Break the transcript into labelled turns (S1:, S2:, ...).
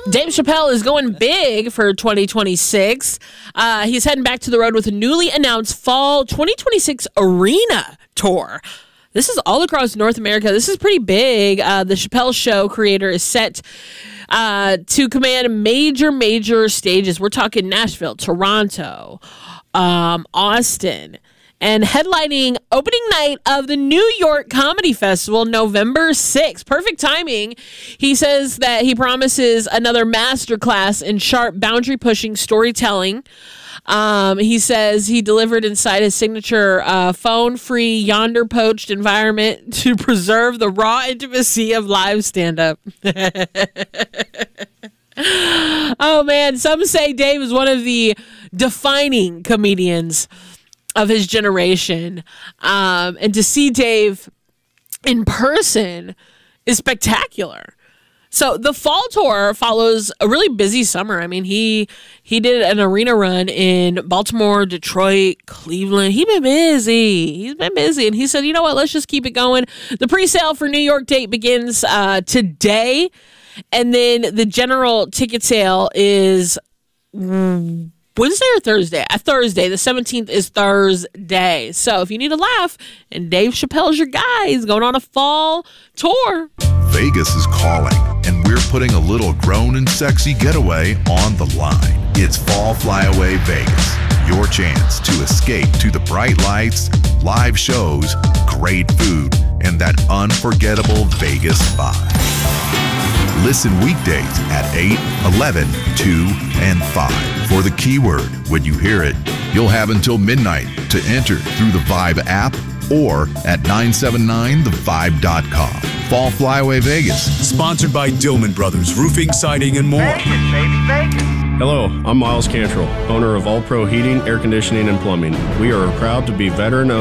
S1: Dave Chappelle is going big for 2026. He's heading back to the road with a newly announced fall 2026 arena tour. This is all across North America. This is pretty big. The Chappelle Show creator is set to command major stages. We're talking Nashville, Toronto, Austin, and headlining opening night of the New York Comedy Festival, November 6th. Perfect timing. He says that he promises another masterclass in sharp, boundary-pushing storytelling. He says he delivered inside his signature phone-free, yonder-poached environment to preserve the raw intimacy of live stand-up. Oh, man. Some say Dave is one of the defining comedians of his generation. And to see Dave in person is spectacular. So the fall tour follows a really busy summer. I mean, he did an arena run in Baltimore, Detroit, Cleveland. He's been busy. And he said, you know what, let's just keep it going. The pre-sale for New York date begins today. And then the general ticket sale is Wednesday or Thursday? Thursday. The 17th is Thursday. So if you need a laugh and Dave Chappelle's your guy, he's going on a fall tour.
S2: Vegas is calling, and we're putting a little grown and sexy getaway on the line. It's Fall Flyaway Vegas, your chance to escape to the bright lights, live shows, great food, and that unforgettable Vegas vibe. Listen weekdays at 8, 11, 2, and 5 for the keyword. When you hear it, you'll have until midnight to enter through the Vibe app or at 979thevibe.com. Fall Flyaway Vegas.
S3: Sponsored by Dillman Brothers Roofing, Siding, and more.
S4: Vegas, baby, Vegas.
S5: Hello, I'm Miles Cantrell, owner of All Pro Heating, Air Conditioning, and Plumbing. We are proud to be veteran-owned